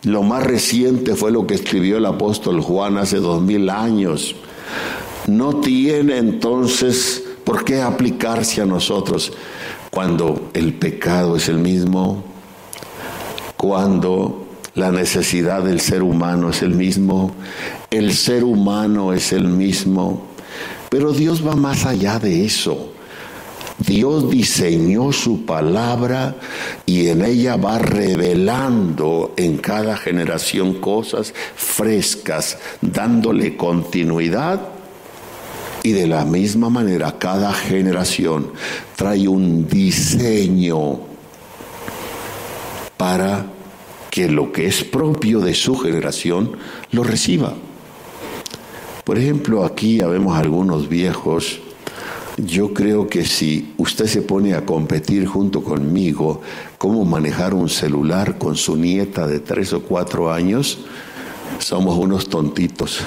Lo más reciente fue lo que escribió el apóstol Juan hace 2000 años. No tiene entonces por qué aplicarse a nosotros cuando el pecado es el mismo, cuando la necesidad del ser humano es el mismo, el ser humano es el mismo. Pero Dios va más allá de eso. Dios diseñó su palabra y en ella va revelando en cada generación cosas frescas, dándole continuidad. Y de la misma manera, cada generación trae un diseño para que lo que es propio de su generación lo reciba. Por ejemplo, aquí ya vemos algunos viejos. Yo creo que si usted se pone a competir junto conmigo cómo manejar un celular con su nieta de 3 o 4 años, somos unos tontitos.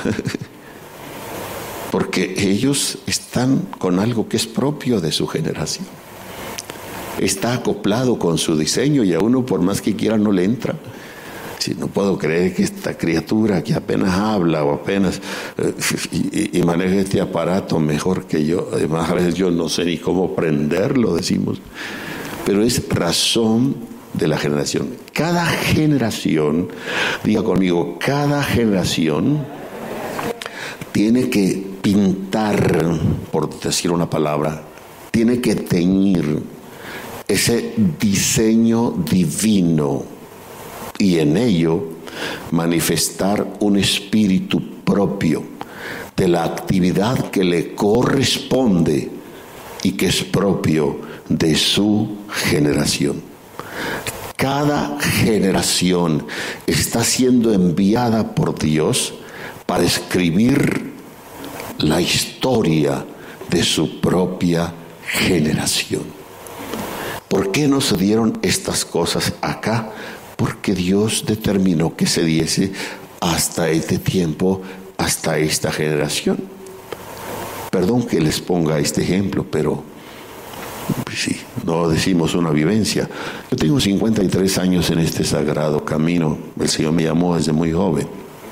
Porque ellos están con algo que es propio de su generación. Está acoplado con su diseño y a uno por más que quiera no le entra. Si no puedo creer que esta criatura que apenas habla o apenas y maneja este aparato mejor que yo, además a veces yo no sé ni cómo prenderlo, decimos. Pero es razón de la generación. Cada generación, diga conmigo, cada generación tiene que pintar, por decir una palabra, tiene que teñir ese diseño divino y en ello manifestar un espíritu propio de la actividad que le corresponde y que es propio de su generación. Cada generación está siendo enviada por Dios para escribir la historia de su propia generación. ¿Por qué no se dieron estas cosas acá? Porque Dios determinó que se diese hasta este tiempo, hasta esta generación. Perdón que les ponga este ejemplo, pero sí, no decimos una vivencia. Yo tengo 53 años en este sagrado camino. El Señor me llamó desde muy joven.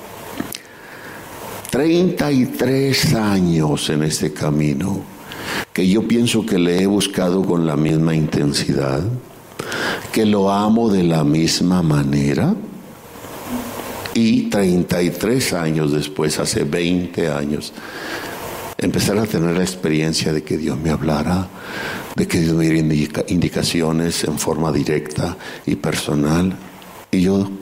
33 años en este camino, que yo pienso que le he buscado con la misma intensidad, que lo amo de la misma manera. Y 33 años después, hace 20 años, empezar a tener la experiencia de que Dios me hablara, de que Dios me diera indicaciones en forma directa y personal. Y yo